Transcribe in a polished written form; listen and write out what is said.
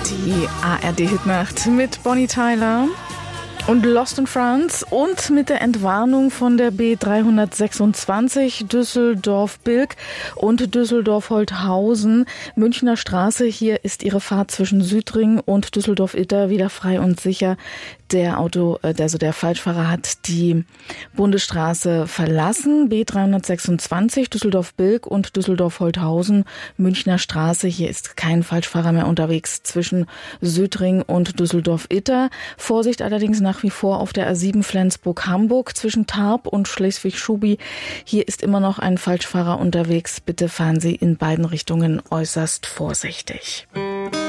Die ARD-Hitnacht mit Bonnie Tyler und Lost in France und mit der Entwarnung von der B326 Düsseldorf-Bilk und Düsseldorf-Holthausen, Münchner Straße. Hier ist Ihre Fahrt zwischen Südring und Düsseldorf-Ilter wieder frei und sicher. Der Falschfahrer hat die Bundesstraße verlassen. B326 Düsseldorf-Bilk und Düsseldorf-Holthausen, Münchner Straße. Hier ist kein Falschfahrer mehr unterwegs zwischen Südring und Düsseldorf-Ilter. Vorsicht allerdings nach wie vor auf der A7 Flensburg-Hamburg zwischen Tarp und Schleswig-Schubi. Hier ist immer noch ein Falschfahrer unterwegs. Bitte fahren Sie in beiden Richtungen äußerst vorsichtig.